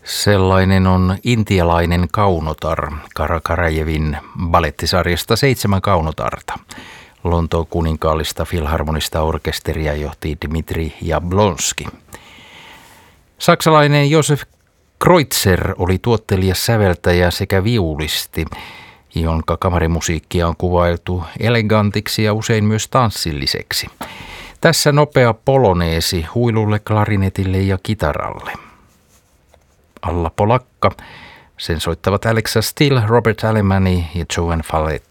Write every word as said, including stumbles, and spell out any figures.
Sellainen on intialainen kaunotar Karakarajevin balettisarjasta Seitsemän kaunotarta. Lontoon kuninkaallista filharmonista orkesteria johti Dmitri Jablonski. Saksalainen Josef Kreutzer oli tuottelija, säveltäjä sekä viulisti, jonka kamarimusiikkia on kuvailtu elegantiksi ja usein myös tanssilliseksi. Tässä nopea poloneesi huilulle, klarinetille ja kitaralle. Alla polakka. Sen soittavat Alexa Still, Robert Alemany ja Joan Fallet.